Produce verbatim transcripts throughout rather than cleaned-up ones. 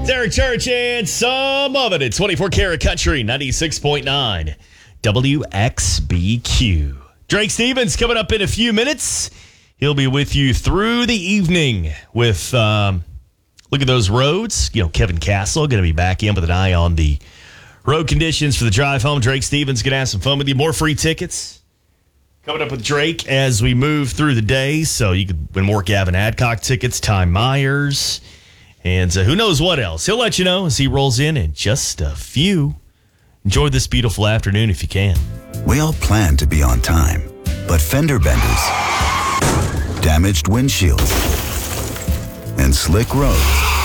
Derek Church and some of it at twenty-four Karat Country, ninety-six point nine W X B Q. Drake Stevens coming up in a few minutes. He'll be with you through the evening with, um, look at those roads. You know, Kevin Castle going to be back in with an eye on the road conditions for the drive home. Drake Stevens going to have some fun with you. More free tickets coming up with Drake as we move through the day. So you could win more Gavin Adcock tickets, Ty Myers, and uh, who knows what else. He'll let you know as he rolls in in just a few. Enjoy this beautiful afternoon if you can. We all plan to be on time, but fender benders, damaged windshields, and slick roads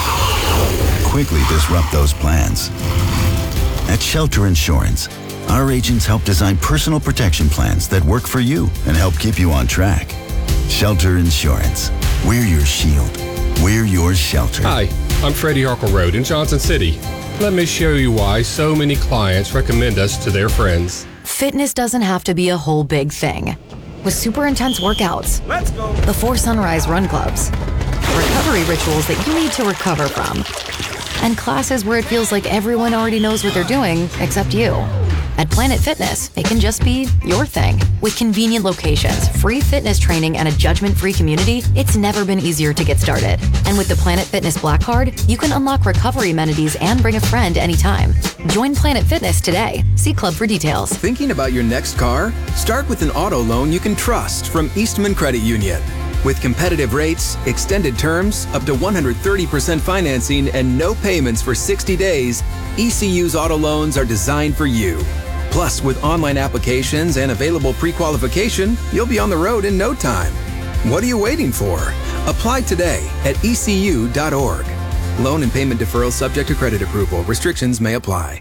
quickly disrupt those plans. At Shelter Insurance, our agents help design personal protection plans that work for you and help keep you on track. Shelter Insurance. We're your shield. We're your shelter. Hi, I'm Freddie Harkle Road in Johnson City. Let me show you why so many clients recommend us to their friends. Fitness doesn't have to be a whole big thing. With super intense workouts, Let's go. the four Sunrise Run Clubs, recovery rituals that you need to recover from, and classes where it feels like everyone already knows what they're doing except you. At Planet Fitness, it can just be your thing. With convenient locations, free fitness training, and a judgment-free community, it's never been easier to get started. And with the Planet Fitness Black Card, you can unlock recovery amenities and bring a friend anytime. Join Planet Fitness today. See Club for details. Thinking about your next car? Start with an auto loan you can trust from Eastman Credit Union. With competitive rates, extended terms, up to one hundred thirty percent financing, and no payments for sixty days, E C U's auto loans are designed for you. Plus, with online applications and available pre-qualification, you'll be on the road in no time. What are you waiting for? Apply today at E C U dot org. Loan and payment deferral subject to credit approval. Restrictions may apply.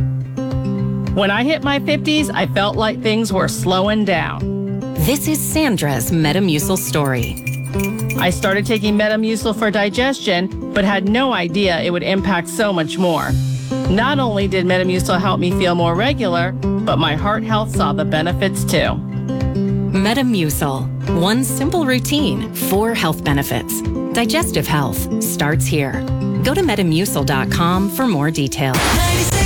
When I hit my fifties, I felt like things were slowing down. This is Sandra's Metamucil story. I started taking Metamucil for digestion, but had no idea it would impact so much more. Not only did Metamucil help me feel more regular, but my heart health saw the benefits too. Metamucil. One simple routine, four health benefits. Digestive health starts here. Go to metamucil dot com for more details.